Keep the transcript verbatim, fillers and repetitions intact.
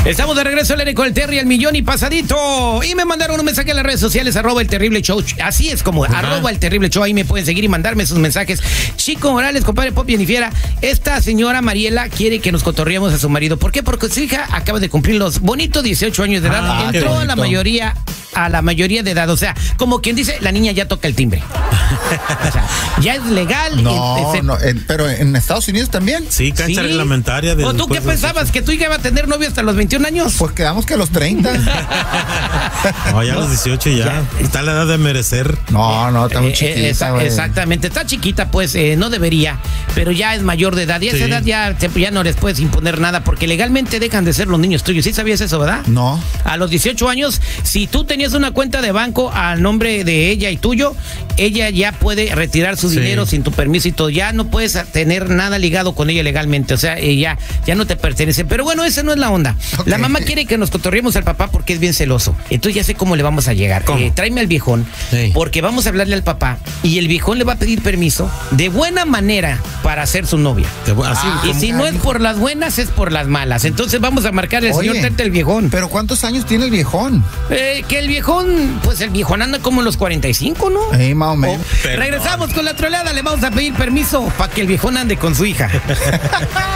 Estamos de regreso al aire con el Terry, el millón y pasadito. Y me mandaron un mensaje en las redes sociales, arroba el terrible show. Así es como, Ajá. arroba el terrible show. Ahí me pueden seguir y mandarme sus mensajes. Chico Morales, compadre Pop y Fiera. Esta señora Mariela quiere que nos cotorreemos a su marido. ¿Por qué? Porque su hija acaba de cumplir los bonitos dieciocho años de edad. Ah, entró a la mayoría, a la mayoría de edad. O sea, como quien dice, la niña ya toca el timbre. O sea, ya es legal. No, ese... no en, pero en Estados Unidos también. Sí, cancha ¿Sí? reglamentaria. ¿O tú qué pensabas? ¿Que tu hija iba a tener novio hasta los veintiún años? Pues quedamos que a los treinta. No, ya a los dieciocho ya. ya. Está la edad de merecer. No, no, está muy eh, chiquita. Esa, exactamente, está chiquita, pues eh, no debería, pero ya es mayor de edad. Y a sí. esa edad ya, ya no les puedes imponer nada, porque legalmente dejan de ser los niños tuyos. ¿Sí sabías eso, verdad? No. A los dieciocho años, si tú tenías una cuenta de banco al nombre de ella y tuyo, ella ya puede retirar su sí. dinero sin tu permiso y todo. Ya no puedes tener nada ligado con ella legalmente. O sea, ella ya no te pertenece. Pero bueno, esa no es la onda. Okay. La mamá quiere que nos cotorreemos al papá porque es bien celoso. Entonces ya sé cómo le vamos a llegar. Eh, tráeme al viejón, sí. porque vamos a hablarle al papá y el viejón le va a pedir permiso de buena manera para ser su novia. Así, ah, y si no es por las buenas, es por las malas. Entonces vamos a marcar al señor Tete el viejón. ¿Pero cuántos años tiene el viejón? Eh, que el viejón, pues el viejón anda como en los cuarenta y cinco, ¿no? Sí, más o menos. Oh, regresamos con la troleada, le vamos a pedir permiso para que el viejón ande con su hija.